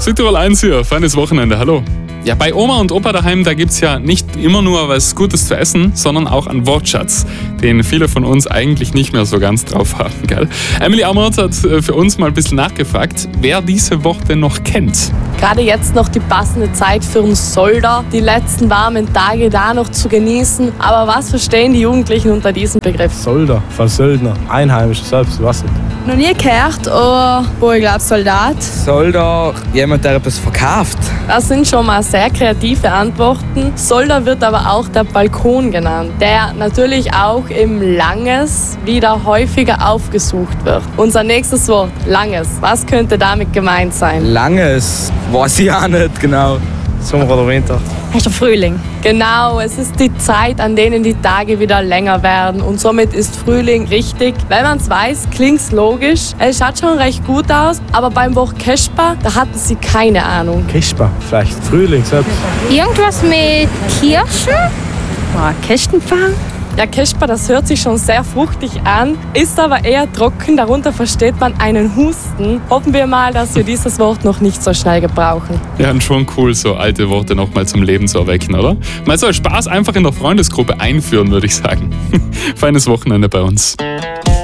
Südtirol 1 hier, feines Wochenende, hallo. Ja, bei Oma und Opa daheim, da gibt's ja nicht immer nur was Gutes zu essen, sondern auch einen Wortschatz, den viele von uns eigentlich nicht mehr so ganz drauf haben, gell? Emily Amert hat für uns mal ein bisschen nachgefragt, wer diese Worte noch kennt. Gerade jetzt noch die passende Zeit für einen Solder, die letzten warmen Tage da noch zu genießen. Aber was verstehen die Jugendlichen unter diesem Begriff? Solder, von Söldner, Einheimischer selbst, was nicht. Noch nie gehört, aber ich glaube Soldat. Solder, jemand, der etwas verkauft. Das sind schon mal sehr kreative Antworten. Solder wird aber auch der Balkon genannt, der natürlich auch im Langes wieder häufiger aufgesucht wird. Unser nächstes Wort, Langes. Was könnte damit gemeint sein? Langes, weiß ich auch nicht genau. Sommer oder Winter. Heißt der Frühling. Genau, es ist die Zeit, an denen die Tage wieder länger werden und somit ist Frühling richtig. Wenn man es weiß, klingt es logisch. Es schaut schon recht gut aus, aber beim Wort Kespa, da hatten sie keine Ahnung. Kispa, vielleicht Frühling selbst. Irgendwas mit Kirschen? Kästenfang? Ja, Kespa, das hört sich schon sehr fruchtig an, ist aber eher trocken, darunter versteht man einen Husten. Hoffen wir mal, dass wir dieses Wort noch nicht so schnell gebrauchen. Ja, und schon cool, so alte Worte nochmal zum Leben zu erwecken, oder? Mal so als Spaß einfach in der Freundesgruppe einführen, würde ich sagen. Feines Wochenende bei uns.